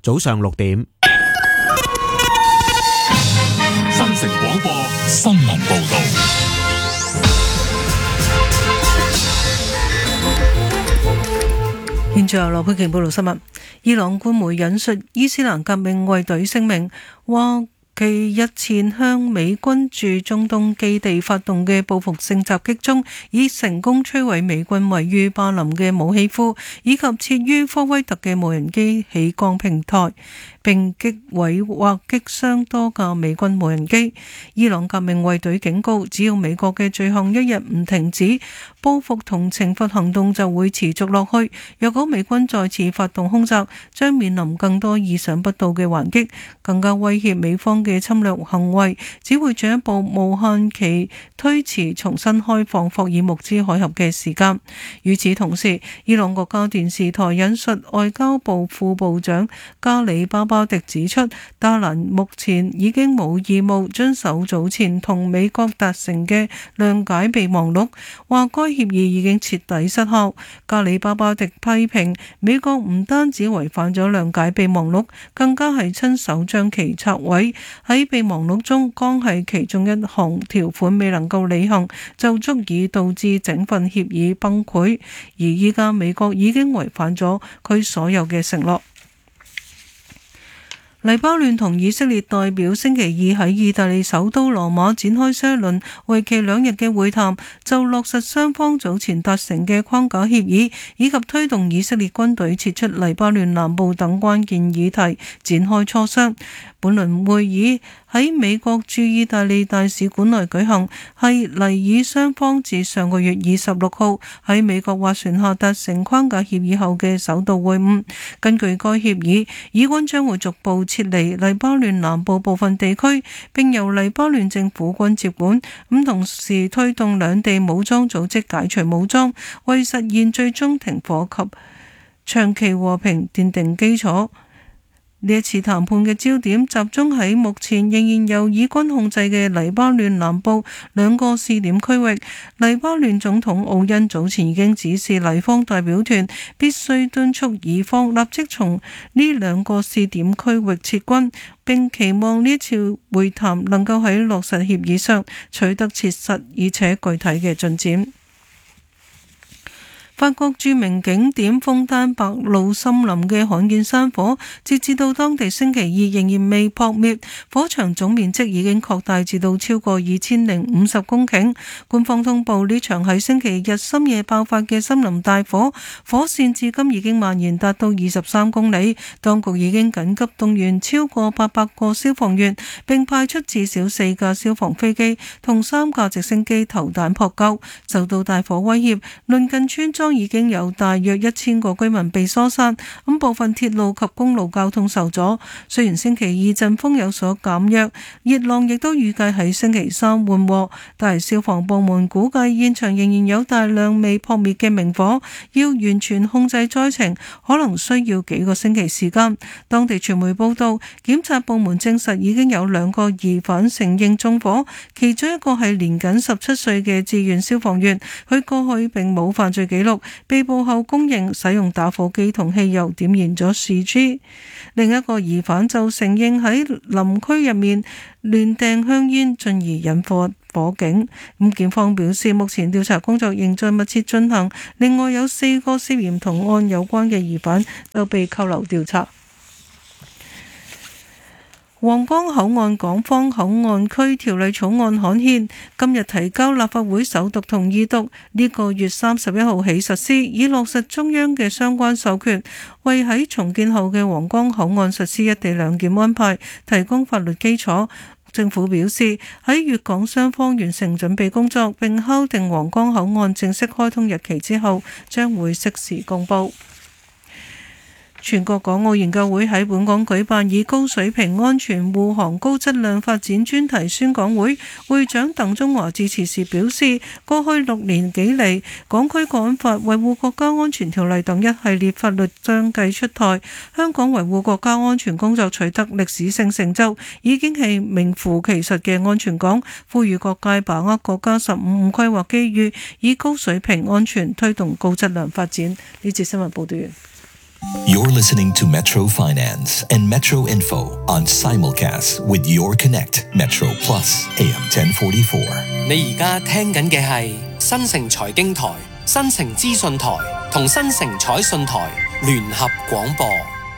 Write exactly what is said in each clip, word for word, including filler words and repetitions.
早上六點。 新城廣播新聞報道。 現在由羅佩瓊報道新聞。伊朗官媒引述伊斯蘭革命衛隊聲明，話其日前向美軍駐中東基地發動嘅報復性襲擊中，已成功摧毀美軍位於巴林嘅武器庫，以及設於科威特嘅無人機起降平台，並擊毀或擊傷多架美軍無人機。伊朗革命衛隊警告，只要美國嘅罪行一日唔停止，報復同懲罰行動就會持續落去。若果美軍再次發動空襲，將面臨更多意想不到嘅還擊，更加威脅美方嘅侵略行為，只會進一步無限期推遲重新開放霍爾木茲海峽嘅時間。與此同時，伊朗國家電視台引述外交部副部長加里巴巴迪指出，達蘭目前已經冇義務遵守早前同美國達成嘅諒解備忘錄，話該協議已經徹底失效。加里巴巴迪批評美國唔單止違反咗諒解備忘錄，更加係親手將其拆毀。喺備忘錄中，光係其中一項條款未能夠履行，就足以導致整份協議崩潰。而依家美國已經違反咗佢所有嘅承諾。黎巴嫩同以色列代表星期二喺意大利首都羅馬展開新一輪為期兩日嘅會談，就落實雙方早前達成嘅框架協議，以及推動以色列軍隊撤出黎巴嫩南部等關鍵議題展開磋商。本輪會議喺美國駐意大利大使館內舉行，係黎以雙方自上個月二十六號喺美國斡旋下達成框架協議後嘅首度會晤。根據該協議，以軍將會逐步撤離黎巴嫩南部部分地區，並由黎巴嫩政府軍接管，咁同時推動兩地武裝組織解除武裝，為實現最終停火及長期和平奠定基礎。呢一次談判嘅焦點集中喺目前仍然由以軍控制嘅黎巴嫩南部兩個試點區域。黎巴嫩總統奧恩早前已經指示黎方代表團必須敦促以方立即從呢兩個試點區域撤軍，並期望呢次會談能夠喺落實協議上取得切實而且具體嘅進展。法國著名景點楓丹白露森林嘅罕見山火，截至到當地星期二仍然未撲滅，火場總面積已經擴大至到超過二千零五十公頃。官方通報呢場喺星期日深夜爆發嘅森林大火，火勢至今已經蔓延達到二十三公里。當局已經緊急動員超過八百個消防員，並派出至少四架消防飛機同三架直升機投彈撲救。受到大火威脅，鄰近村莊已經有大約一千個居民被疏散，咁部分鐵路及公路交通受阻。雖然星期二陣風有所減弱，熱浪亦都預計喺星期三緩和，但係消防部門估計現場仍然有大量未撲滅嘅明火，要完全控制災情可能需要幾個星期時間。當地傳媒報道，檢察部門證實已經有兩個疑犯承認縱火，其中一個係年僅十七歲嘅志願消防員，佢過去並冇犯罪記錄。被捕後供認使用打火機同汽油點燃咗樹枝。另一個疑犯就承認喺林區入面亂掟香煙，進而引發火警。咁檢方表示，目前調查工作仍在密切進行。另外有四個涉嫌同案有關嘅疑犯都被扣留調查。皇崗口岸港方口岸區條例草案刊憲，今日提交立法會首讀同二讀，呢個月三十一號起實施，以落實中央嘅相關授權，為喺重建後嘅皇崗口岸實施一地兩檢安排提供法律基礎。政府表示，喺粵港雙方完成準備工作並敲定皇崗口岸正式開通日期之後，將會適時公佈。全國港澳研究會喺本港舉辦以高水平安全護航高質量發展專題宣講會，會長鄧中華致辭時表示，過去六年幾嚟，港區國安法、維護國家安全條例等一系列法律相繼出台，香港維護國家安全工作取得歷史性成就，已經係名副其實嘅安全港。呼籲各界把握國家十五五規劃機遇，以高水平安全推動高質量發展。呢節新聞報道完。 You're listening to Metro Finance and Metro Info on simulcast with Your Connect Metro Plus A M ten forty-four。 你而家聽緊嘅係新城財經台、新城資訊台同新城彩訊台聯合廣播。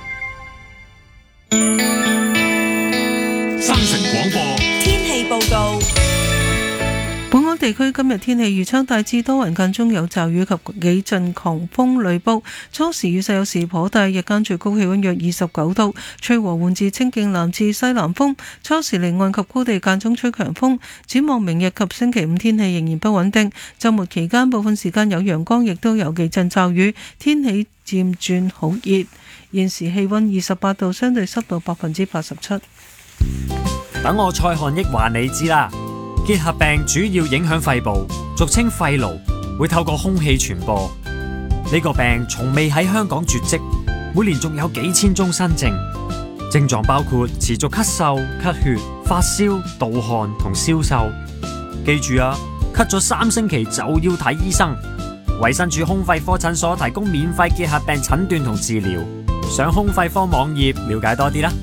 新城廣播天氣報告。 本港地區今日天氣預測大致多雲，間中有驟雨及幾陣狂風雷暴，初時雨勢有時頗大，日間最高氣溫約二十九度，吹和緩至清勁南至西南風，初時離岸及高地間中吹強風。展望明日及星期五天氣仍然不穩定，週末期間部分時間有陽光，亦都有幾陣驟雨，天氣漸轉好熱。現時氣溫二十八度，相對濕度百分之八十七。 等我蔡漢益話你知啦。結核病主要影響肺部，俗稱肺癆，會透過空氣傳播。呢個病從未喺香港絕跡，每年仲有幾千宗新症。症狀包括持續咳嗽、咳血、發燒、盜汗同消瘦。記住啊，咳咗三星期就要睇醫生。衛生署胸肺科診所提供免費結核病診斷同治療，上胸肺科網頁了解多啲啦。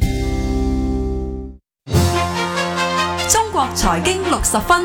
中國財經六十分，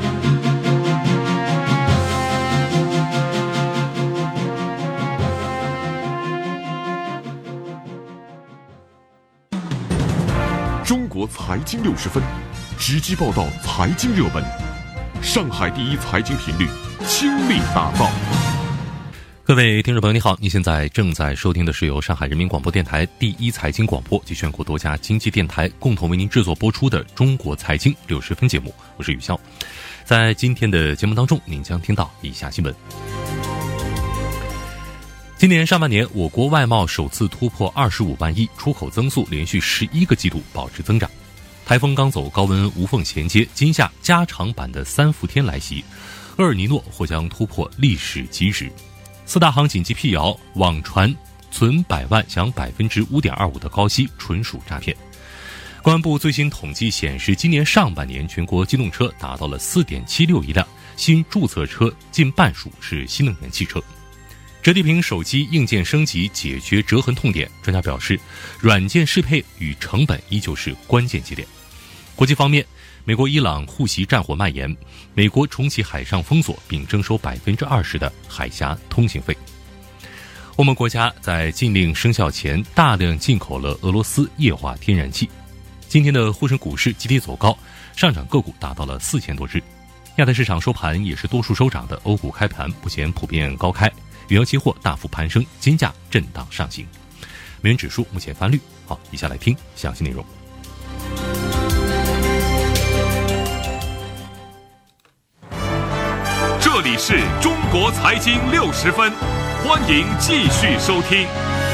中國財經六十分，直擊報道財經熱門，上海第一財經頻率傾力打造。 各位聽眾朋友你好，你現在正在收聽的是由上海人民廣播電台第一財經廣播及全國多家經濟電台共同為您製作播出的中國財經六十分節目，我是宇霄。在今天的節目當中，您將聽到以下新聞。今年上半年，我國外貿首次突破二十五萬億，出口增速連續十一個季度保持增長。颱風剛走，高溫無縫銜接，今夏加長版的三伏天來襲，厄爾尼諾或將突破歷史極值。四大行緊急闢謠，網傳存百萬享百分之五點二五的高息純屬詐騙。公安部最新統計顯示，今年上半年全國機動車達到了四點七六億輛，新註冊車近半數是新能源汽車。折疊屏手機硬件升級解決折痕痛點，專家表示，軟件適配與成本依舊是關鍵節點。國際方面，美國伊朗互襲戰火蔓延，美國重啟海上封鎖並徵收百分之二十的海峽通行費。歐盟國家在禁令生效前大量進口了俄羅斯液化天然氣。今天的滬深股市集體走高，上漲個股達到了四千多隻。亞太市場收盤也是多數收漲的，歐股開盤目前普遍高開，原油期貨大幅攀升，金價震盪上行。美元指數目前翻綠。好，以下來聽詳細內容。 這裡是中國財經六十分，歡迎繼續收聽。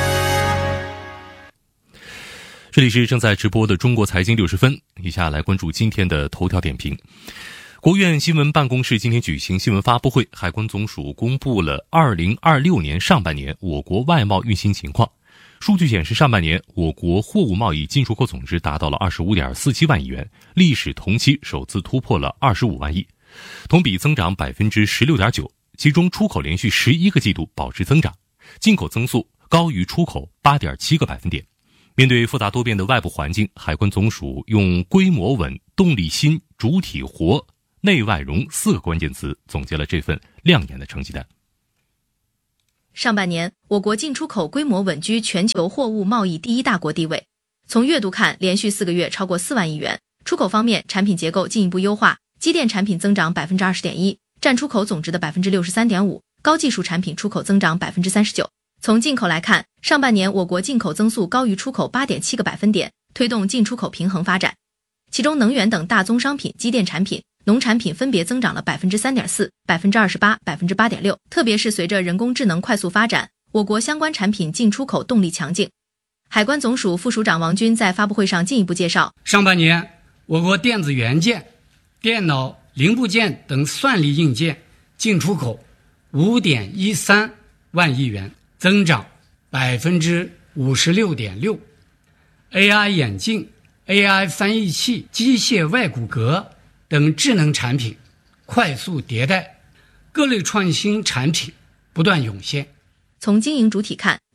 這裡是正在直播的中國財經六十分，以下來關注今天的頭條點評。國務院新聞辦公室今天舉行新聞發佈會，海關總署公布了二零二六年上半年我國外貿運行情況。數據顯示，上半年我國貨物貿易進出口總值達到了二十五點四七萬億元，歷史同期首次突破了二十五萬億。同比增長百分之十六點九，其中出口連續十一個季度保持增長，進口增速高於出口八點七個百分點。面對複雜多變的外部環境，海關總署用規模穩、動力新、主體活、內外融四個關鍵詞總結了這份亮眼的成績單。 上半年，我國進出口規模穩居全球貨物貿易第一大國地位。從月度看，連續四個月超過四萬億元。出口方面，產品結構進一步優化。機電產品增長百分之二十點一，佔出口總值的百分之六十三點五；高技術產品出口增長百分之三十九。從進口來看，上半年我國進口增速高於出口八點七個百分點，推動進出口平衡發展。其中能源等大宗商品、機電產品、農產品分別增長了百分之三點四、百分之二十八、百分之八點六。特別是隨着人工智能快速發展，我國相關產品進出口動力強勁。海關總署副署長王軍在發佈會上進一步介紹， 上半年我國電子元件、電腦零部件等算力硬件進出口五點一三萬億元，增長百分之五十六點六。A I 眼鏡、A I 翻譯器、機械外骨骼等智能產品快速迭代，各類創新產品不斷湧現。 從經營主體看，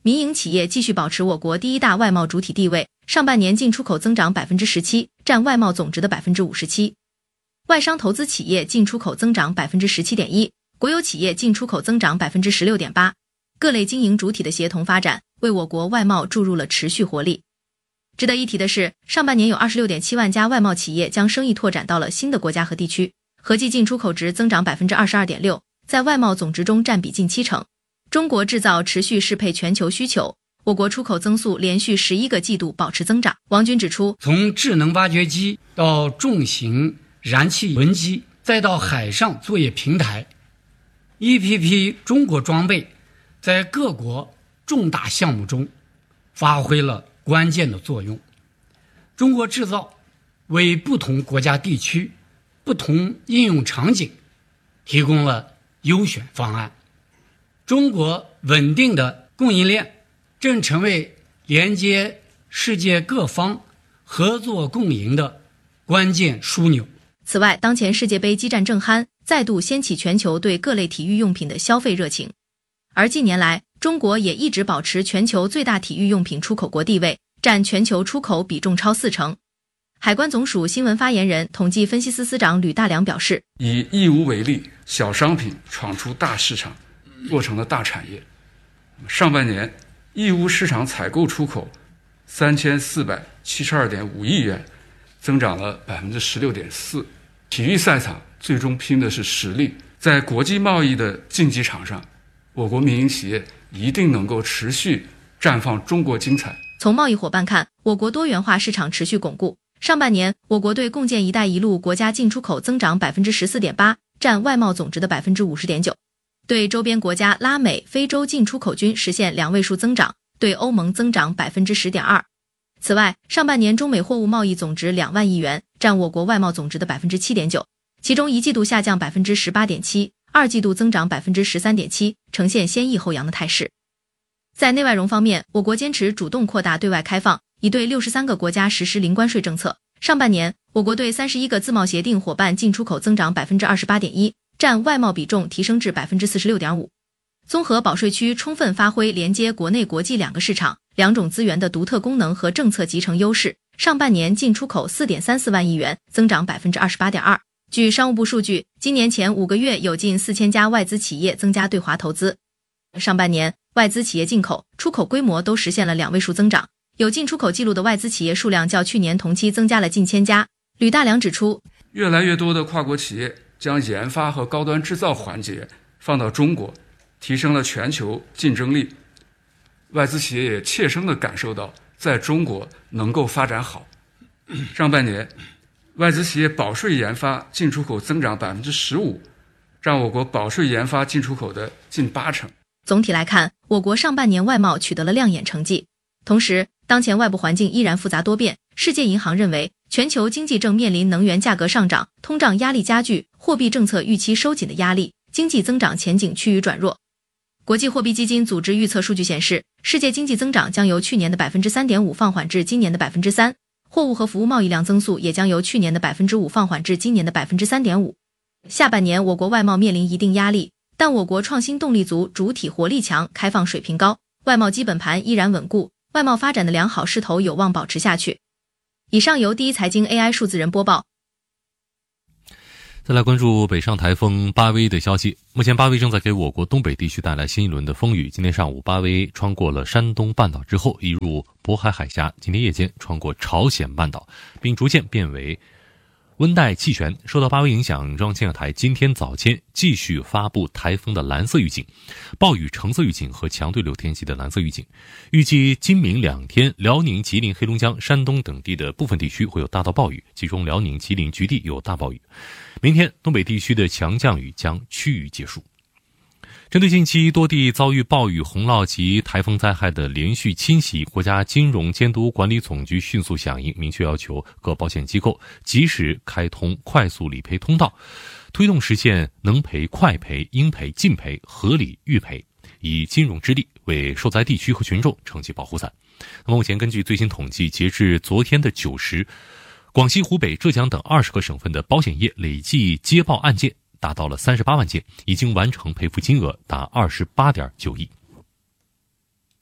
民营企业继续保持我国第一大外贸主体地位，上半年进出口增长 百分之十七， 占外贸总值的 百分之五十七。外商投资企业进出口增长 百分之十七点一， 国有企业进出口增长 百分之十六点八。 各类经营主体的协同发展，为我国外贸注入了持续活力。值得一提的是，上半年有 二十六点七万家外贸企业将生意拓展到了新的国家和地区，合计进出口值增长 百分之二十二点六， 在外贸总值中占比近七成。中国制造持续适配全球需求，我国出口增速连续十一个季度保持增长。王军指出， 从智能挖掘机到重型燃气轮机，再到海上作业平台，一批批中国装备在各国重大项目中发挥了关键的作用。中国制造为不同国家地区、不同应用场景提供了优选方案。中国稳定的供应链正成为连接世界各方合作共赢的关键枢纽。 此外，当前世界杯激战正酣，再度掀起全球对各类体育用品的消费热情。而近年来，中国也一直保持全球最大体育用品出口国地位，占全球出口比重超四成。海关总署新闻发言人、统计分析司司长吕大良表示， 以义乌为例，小商品闯出大市场，做成了大产业。上半年，义乌市场采购出口三千四百七十二点五亿元，增长了 百分之十六点四。体育赛场最终拼的是实力，在国际贸易的竞技场上，我国民营企业一定能够持续绽放中国精彩。 从贸易伙伴看，我国多元化市场持续巩固。上半年，我国对共建“一带一路”国家进出口增长 百分之十四点八， 占外贸总值的 百分之五十点九。对周边国家拉美、非洲进出口均实现两位数增长，对欧盟增长 百分之十点二。此外，上半年中美货物贸易总值两万亿元，占我国外贸总值的 百分之七点九， 其中一季度下降 百分之十八点七， 二季度增长 百分之十三点七， 呈现先抑后扬的态势。在内外融方面，我国坚持主动扩大对外开放，已对六十三个国家实施零关税政策。上半年，我国对三十一个自贸协定伙伴进出口增长 百分之二十八点一， 占外贸比重提升至 百分之四十六点五。综合保税区充分发挥连接国内国际两个市场、两种资源的独特功能和政策集成优势，上半年进出口 四点三四万亿元，增长 百分之二十八点二。据商务部数据，今年前五个月有近四千家外资企业增加对华投资。上半年，外资企业进口、出口规模都实现了两位数增长，有进出口记录的外资企业数量较去年同期增加了近千家。吕大良指出， 越来越多的跨国企业将研发和高端制造环节放到中国，提升了全球竞争力。外资企业也切身地感受到在中国能够发展好。上半年，外资企业保税研发进出口增长 百分之十五， 占我国保税研发进出口的近八成。 总体来看，我国上半年外贸取得了亮眼成绩。同时，当前外部环境依然复杂多变，世界银行认为全球经济正面临能源价格上涨、通胀压力加剧、货币政策预期收紧的压力，经济增长前景趋于转弱。国际货币基金组织预测数据显示，世界经济增长将由去年的 百分之三点五 放缓至今年的 百分之三， 货物和服务贸易量增速也将由去年的 百分之五 放缓至今年的 百分之三点五。下半年我国外贸面临一定压力，但我国创新动力足，主体活力强，开放水平高，外贸基本盘依然稳固，外贸发展的良好势头有望保持下去。以上由第一财经 A I 数字人播报。 再来关注北上台风巴威的消息。目前巴威正在给我国东北地区带来新一轮的风雨。今天上午，巴威穿过了山东半岛之后，移入渤海海峡，今天夜间穿过朝鲜半岛，并逐渐变为温带气旋。受到巴威影响，中央气象台今天早间继续发布台风的蓝色预警、暴雨橙色预警和强对流天气的蓝色预警。预计今明两天，辽宁、吉林、黑龙江、山东等地的部分地区会有大到暴雨，其中辽宁、吉林局地有大暴雨。明天东北地区的强降雨将趋于结束。针对近期多地遭遇暴雨、洪涝及台风灾害的连续侵袭，国家金融监督管理总局迅速响应，明确要求各保险机构及时开通快速理赔通道，推动实现能赔、快赔、应赔、尽赔、合理预赔，以金融之力为受灾地区和群众撑起保护伞。那么目前根据最新统计，截至昨天的九时，广西、湖北、浙江等二十个省份的保险业累计接报案件达到了三十八万件，已经完成赔付金额达二十八点九亿。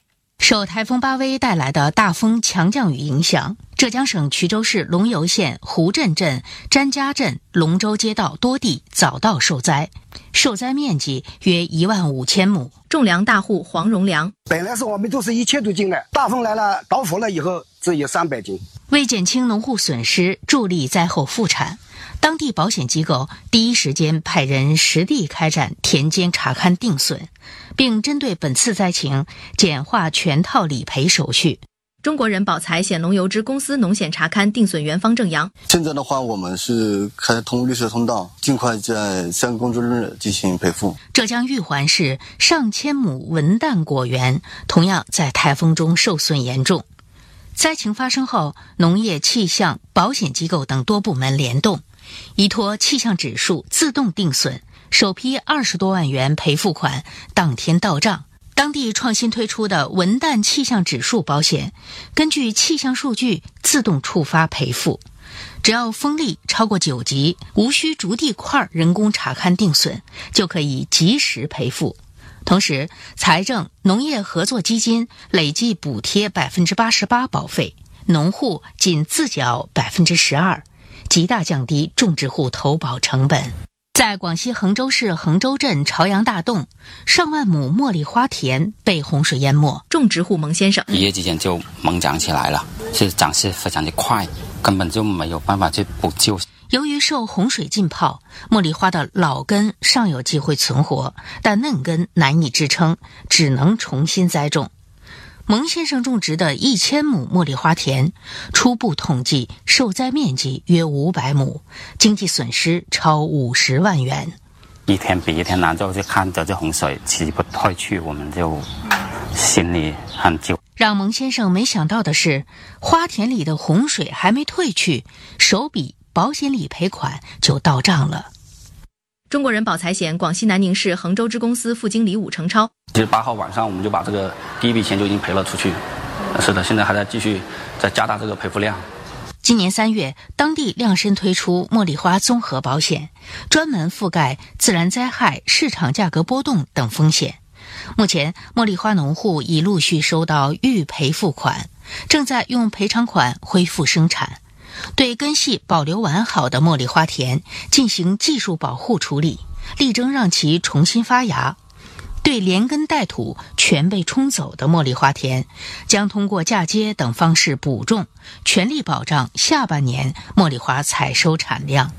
受台风巴威带来的大风强降雨影响，浙江省衢州市龙游县湖镇镇、詹家镇、龙州街道多地早稻受灾，受灾面积约一万五千亩。 种粮大户黄荣良， 本来是我们都是一千多斤的，大风来了倒伏了以后只有三百斤。 为减轻农户损失，助力灾后复产，当地保险机构第一时间派人实地开展田间查勘定损，并针对本次灾情简化全套理赔手续。 中国人保财险农游之公司农险查勘定损员方正阳， 现在的话，我们是开通绿色通道，尽快在三个工作日进行赔付。 浙江玉环市上千亩文旦果园同样在台风中受损严重。灾情发生后，农业、气象、保险机构等多部门联动，依托气象指数自动定损，首批二十多万元赔付款当天到账。当地创新推出的文旦气象指数保险，根据气象数据自动触发赔付，只要风力超过九级，无需逐地块人工查勘定损，就可以及时赔付。同时，财政农业合作基金累计补贴百分之八十八保费，农户仅自缴百分之十二，极大降低种植户投保成本。在广西衡州市衡州镇朝阳大洞，上万亩茉莉花田被洪水淹没。 种植户蒙先生， 一夜之间就猛长起来了，是长势非常的快，根本就没有办法去补救。 由于受洪水浸泡，茉莉花的老根尚有机会存活，但嫩根难以支撑，只能重新栽种。蒙先生种植的一千亩茉莉花田，初步统计受灾面积约五百亩，经济损失超五十万元。 一天比一天难，就看着这洪水起不退去，我们就心里很揪。 让蒙先生没想到的是，花田里的洪水还没退去，首笔保险理赔款就到账了。 中国人保财险广西南宁市衡州支公司副经理武成超， 其实八号晚上我们就把这个第一笔钱就已经赔了出去，是的，现在还在继续在加大这个赔付量。 今年三月，当地量身推出茉莉花综合保险，专门覆盖自然灾害、市场价格波动等风险。目前，茉莉花农户已陆续收到预赔付款，正在用赔偿款恢复生产。对根系保留完好的茉莉花田进行技术保护处理，力争让其重新发芽。对连根带土全被冲走的茉莉花田，将通过嫁接等方式补种，全力保障下半年茉莉花采收产量。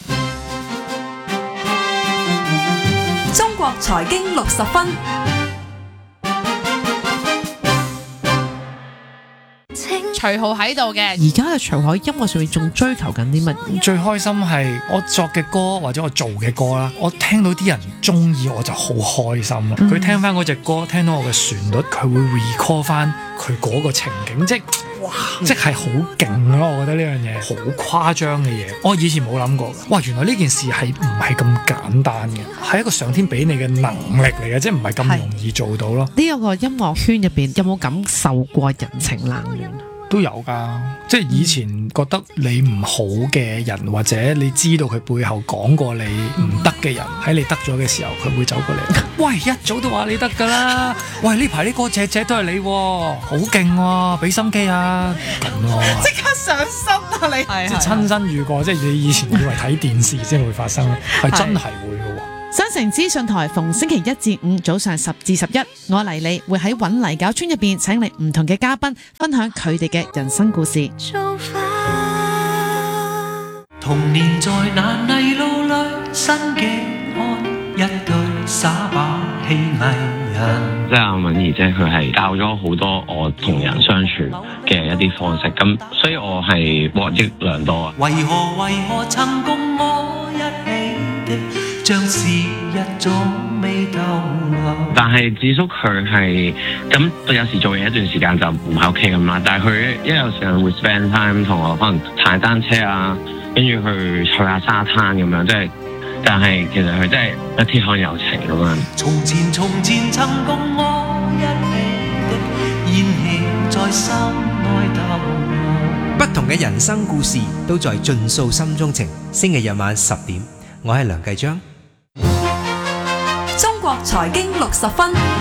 中國財經六十分。 徐浩喺度嘅，而家嘅徐浩喺音樂上面仲追求緊啲乜嘢？ 最開心係我作嘅歌或者我做嘅歌啦，我聽到啲人中意我就好開心啦。佢、嗯、聽翻嗰隻歌，聽到我嘅旋律，佢會 recall 翻佢嗰個情景，即係哇，即係好勁咯！我覺得呢樣嘢好誇張嘅嘢，我以前冇諗過。哇，原來呢件事係唔係咁簡單嘅，係一個上天俾你嘅能力嚟嘅，即係唔係咁容易做到咯。 呢一個音樂圈入邊有冇感受過人情冷暖？ 都有㗎，即係以前覺得你唔好嘅人，或者你知道佢背後講過你唔得嘅人，喺你得咗嘅時候，佢會走過嚟。喂，一早都話你得㗎啦！喂，呢排啲歌隻隻都係你喎，好勁喎，俾心機啊！咁咯， 即刻上身啊你！ 即係親身遇過，即係你以前以為睇電視先會發生，係真係會㗎喎。 新城資訊台逢星期一至五早上十至十一，我黎莉會喺揾泥搞村入邊請嚟唔同嘅嘉賓，分享佢哋嘅人生故事。 童年在那泥路裏，新嘅看一對耍把戲藝人。 即係阿敏儀姐，佢係教咗好多我同人相處嘅一啲方式，咁所以我係獲益良多啊。 為何為何曾共我一起的？像是一種未逗留。 但係智叔佢係咁，有時做嘢一段時間就唔喺屋企咁啦。但係佢一有時間會 spend time 同我可能踩單車啊，跟住去去下沙灘咁樣，即係。但係其實佢真係一鐵漢友情咁樣。 從前從前曾共我一起的煙氣在心內逗留。 不同嘅人生故事都在盡訴心中情。星期日晚十點，我係梁繼章。 中國財經六十分。